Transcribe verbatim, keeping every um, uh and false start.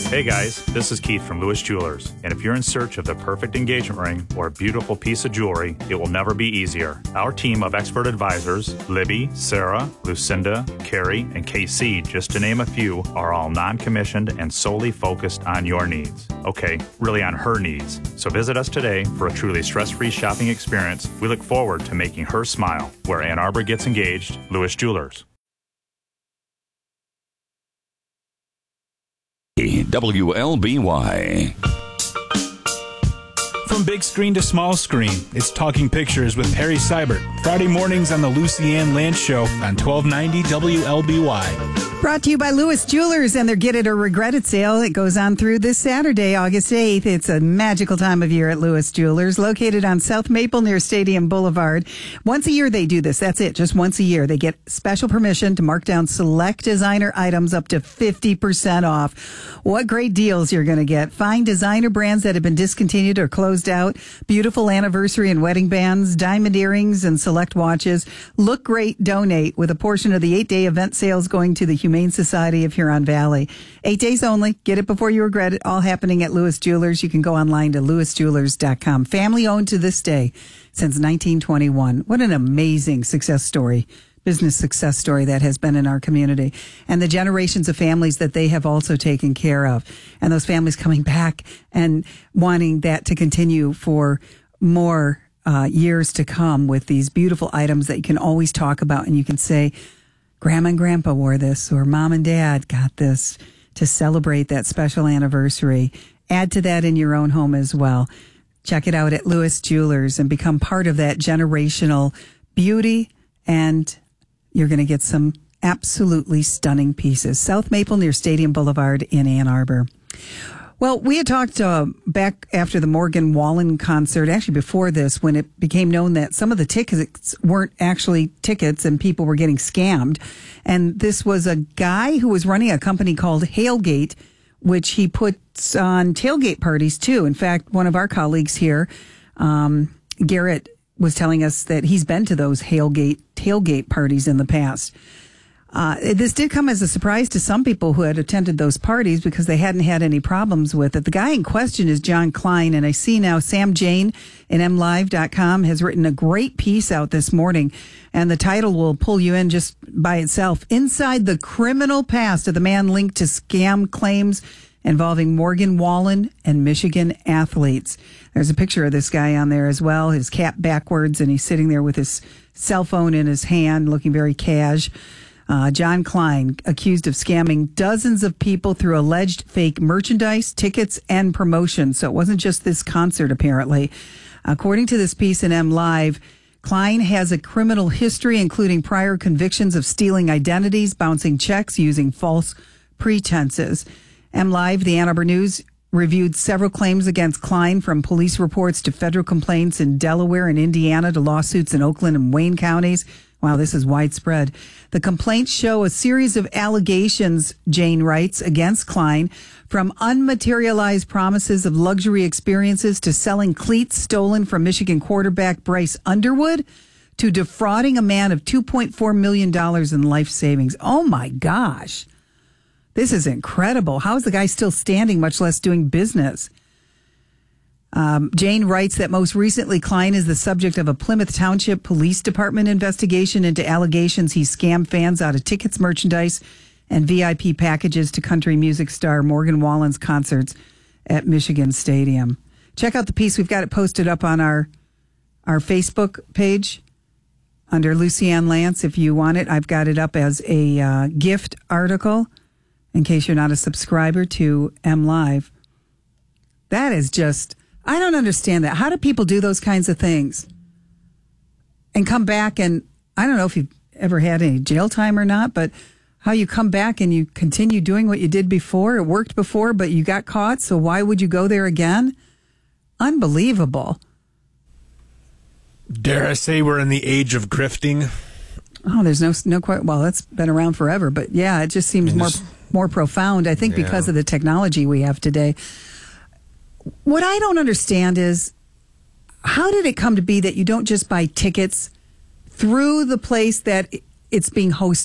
Hey guys, this is Keith from Lewis Jewelers, and if you're in search of the perfect engagement ring or a beautiful piece of jewelry, it will never be easier. Our team of expert advisors, Libby, Sarah, Lucinda, Carrie, and K C, just to name a few, are all non-commissioned and solely focused on your needs. Okay, really on her needs. So visit us today for a truly stress-free shopping experience. We look forward to making her smile. Where Ann Arbor gets engaged, Lewis Jewelers. W L B Y. From big screen to small screen, it's Talking Pictures with Harry Seibert. Friday mornings on the Lucy Ann Lance Show on twelve ninety W L B Y. Brought to you by Lewis Jewelers and their Get It or Regret It sale. It goes on through this Saturday, August eighth. It's a magical time of year at Lewis Jewelers, located on South Maple near Stadium Boulevard. Once a year they do this. That's it. Just once a year. They get special permission to mark down select designer items up to fifty percent off. What great deals you're going to get. Find designer brands that have been discontinued or closed out. Beautiful anniversary and wedding bands, diamond earrings, and select watches. Look great, donate, with a portion of the eight-day event sales going to the Humane Society of Huron Valley. Eight days only. Get it before you regret it. All happening at Lewis Jewelers. You can go online to lewis jewelers dot com. Family owned to this day since nineteen twenty-one. What an amazing success story. Business success story that has been in our community, and the generations of families that they have also taken care of, and those families coming back and wanting that to continue for more uh, years to come with these beautiful items that you can always talk about, and you can say, Grandma and Grandpa wore this, or Mom and Dad got this to celebrate that special anniversary. Add to that in your own home as well. Check it out at Lewis Jewelers and become part of that generational beauty, and you're going to get some absolutely stunning pieces. South Maple near Stadium Boulevard in Ann Arbor. Well, we had talked uh, back after the Morgan Wallen concert, actually before this, when it became known that some of the tickets weren't actually tickets and people were getting scammed. And this was a guy who was running a company called Hailgate, which he puts on tailgate parties too. In fact, one of our colleagues here, um, Garrett, was telling us that he's been to those Hailgate tailgate parties in the past. Uh, this did come as a surprise to some people who had attended those parties because they hadn't had any problems with it. The guy in question is John Klein, and I see now Sam Jane in M Live dot com has written a great piece out this morning, and the title will pull you in just by itself. Inside the criminal past of the man linked to scam claims involving Morgan Wallen and Michigan athletes. There's a picture of this guy on there as well, his cap backwards, and he's sitting there with his cell phone in his hand, looking very cash. Uh, John Klein, accused of scamming dozens of people through alleged fake merchandise, tickets, and promotions. So it wasn't just this concert, apparently. According to this piece in M Live, Klein has a criminal history, including prior convictions of stealing identities, bouncing checks, using false pretenses. M Live, the Ann Arbor News, reviewed several claims against Klein, from police reports to federal complaints in Delaware and Indiana to lawsuits in Oakland and Wayne counties. Wow, this is widespread. The complaints show a series of allegations, Jane writes, against Klein, from unmaterialized promises of luxury experiences to selling cleats stolen from Michigan quarterback Bryce Underwood to defrauding a man of two point four million dollars in life savings. Oh, my gosh. This is incredible. How is the guy still standing, much less doing business? Um, Jane writes that most recently, Klein is the subject of a Plymouth Township Police Department investigation into allegations he scammed fans out of tickets, merchandise, and V I P packages to country music star Morgan Wallen's concerts at Michigan Stadium. Check out the piece. We've got it posted up on our our Facebook page under Lucy Ann Lance. If you want it, I've got it up as a uh, gift article in case you're not a subscriber to M Live. That is just, I don't understand that. How do people do those kinds of things and come back? And I don't know if you've ever had any jail time or not, but how you come back and you continue doing what you did before. It worked before, but you got caught. So why would you go there again? Unbelievable. Dare I say we're in the age of grifting? Oh, there's no, no quite, well, that's been around forever, but yeah, it just seems more, more profound, I think, yeah, because of the technology we have today. What I don't understand is, how did it come to be that you don't just buy tickets through the place that it's being hosted